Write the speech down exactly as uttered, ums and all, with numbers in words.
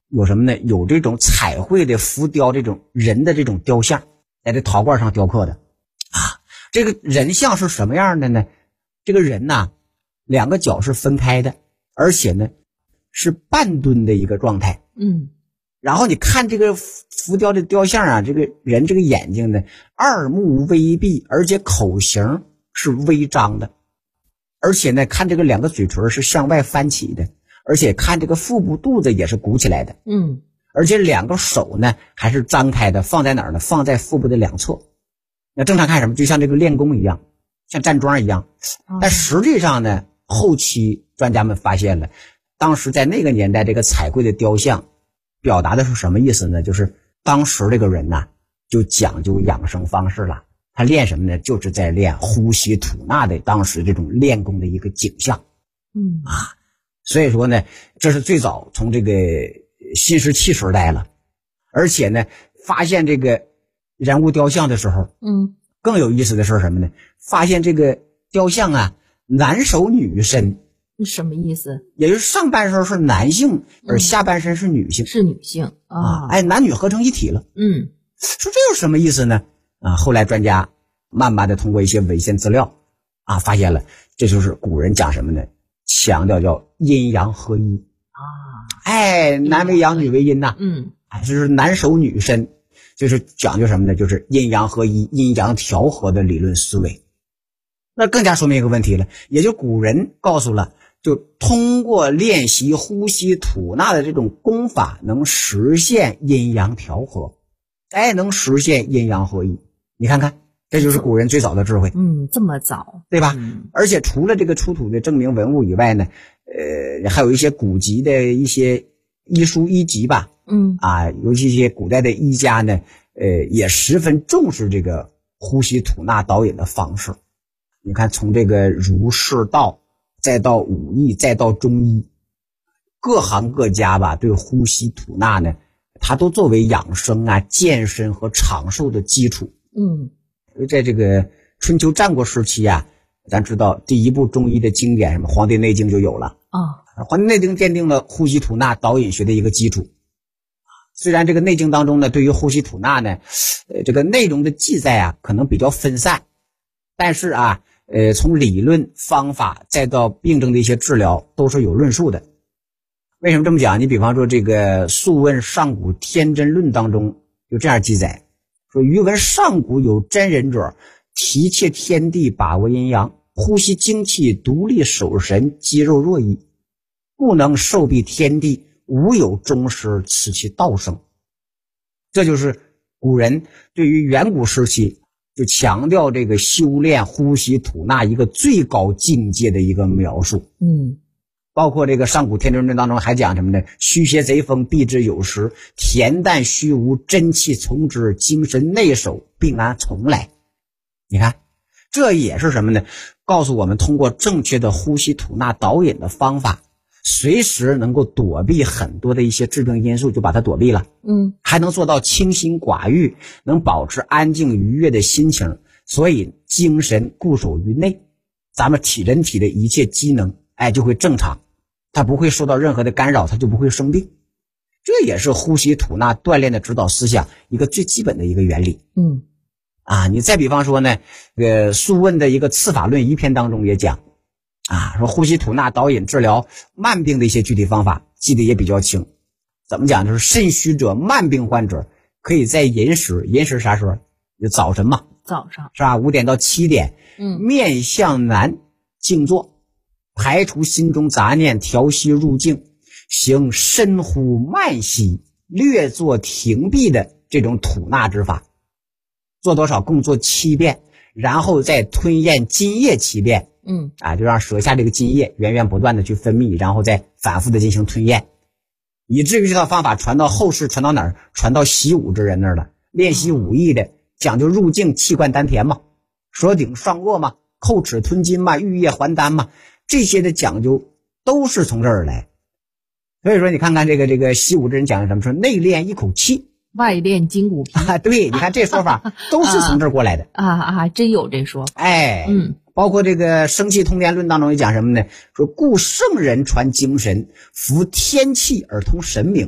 有什么呢？有这种彩绘的浮雕，这种人的这种雕像，在这陶罐上雕刻的啊。这个人像是什么样的呢？这个人呐，两个脚是分开的，而且呢是半蹲的一个状态。 嗯， 然后你看这个浮雕的雕像啊，这个人这个眼睛呢，二目微闭，而且口型是微张的，而且呢，看这个两个嘴唇是向外翻起的，而且看这个腹部肚子也是鼓起来的。 嗯， 而且两个手呢还是张开的，放在哪儿呢？放在腹部的两侧。那正常看什么？就像这个练功一样，像站桩一样。但实际上呢，后期专家们发现了，当时在那个年代，这个彩绘的雕像表达的是什么意思呢？就是当时这个人呐、啊，就讲究养生方式了。他练什么呢？就是在练呼吸吐纳的当时这种练功的一个景象。 嗯啊，所以说呢，这是最早从这个新石器时代了。而且呢，发现这个人物雕像的时候， 嗯， 更有意思的是什么呢？发现这个雕像啊，男手女身。 什么意思？ 也就是上半身是男性，而下半身是女性， 嗯、是女性 啊, 啊，哎，男女合成一体了。 嗯， 说这有什么意思呢？啊，后来专家慢慢的通过一些文献资料啊，发现了这就是古人讲什么呢？强调叫阴阳合一啊， 哎，男为阳，女为阴呐、啊， 嗯， 哎，就是男手女身，就是讲究什么呢？就是阴阳合一、阴阳调和的理论思维。那更加说明一个问题了，也就古人告诉了。就通过练习呼吸吐纳的这种功法，能实现阴阳调和，哎，能实现阴阳合一。你看看，这就是古人最早的智慧。 嗯，这么早， 对吧？ 嗯、 而且除了这个出土的证明文物以外呢，呃，还有一些古籍的一些医书医籍吧。 嗯，啊， 尤其一些古代的医家呢，呃，也十分重视这个呼吸吐纳导引的方式。你看，从这个儒释道。再到武艺，再到中医，各行各家吧，对呼吸吐纳呢，它都作为养生啊、健身和长寿的基础。 嗯， 在这个春秋战国时期啊，咱知道第一部中医的经典什么《黄帝内经》就有了啊， 《黄帝内经》奠定了呼吸吐纳导引学的一个基础。虽然这个内经当中呢，对于呼吸吐纳呢，呃，这个内容的记载啊，可能比较分散，但是啊。呃，从理论方法再到病症的一些治疗都是有论述的。为什么这么讲？你比方说这个《素问·上古天真论》当中有这样记载，说余闻上古有真人者，提切天地，把握阴阳，呼吸精气，独立守神，肌肉弱矣，故能受庇天地，无有终师，此其道生。这就是古人对于远古时期就强调这个修炼呼吸吐纳一个最高境界的一个描述。 嗯， 包括这个上古天真论当中还讲什么呢？虚邪贼风，避之有时，恬淡虚无，真气从之，精神内守，病安从来。你看，这也是什么呢？告诉我们通过正确的呼吸吐纳导引的方法，随时能够躲避很多的一些致病因素，就把它躲避了。 嗯， 还能做到清心寡欲，能保持安静愉悦的心情，所以精神固守于内，咱们体人体的一切机能哎就会正常，它不会受到任何的干扰，它就不会生病。这也是呼吸吐纳锻炼的指导思想一个最基本的一个原理。 嗯， 啊，你再比方说呢，这个《素问》的一个刺法论一篇当中也讲啊，说呼吸吐纳导引治疗慢病的一些具体方法，记得也比较清。怎么讲？就是肾虚者、慢病患者可以在寅时，寅时啥时候？就早晨嘛， 早上是吧？五点到七点， 嗯， 面向南静坐，排除心中杂念，调息入静，行深呼慢吸、略作停闭的这种吐纳之法。做多少？共做七遍，然后再吞咽津液七遍。 嗯， 啊，就让舌下这个津液源源不断的去分泌，然后再反复的进行吞咽，以至于这套方法传到后世，传到哪儿？传到习武之人那儿了。练习武艺的讲究入静，气贯丹田嘛，舌顶上腭嘛，叩齿吞津嘛，玉液还丹嘛，这些的讲究都是从这儿来。所以说，你看看这个这个习武之人讲什么？说内练一口气， 外练筋骨皮。 啊，对，你看这说法都是从这儿过来的。 啊啊，真有这说法。 哎， 嗯。 包括这个《生气通天论》当中也讲什么呢？说故圣人传精神，服天气而通神明。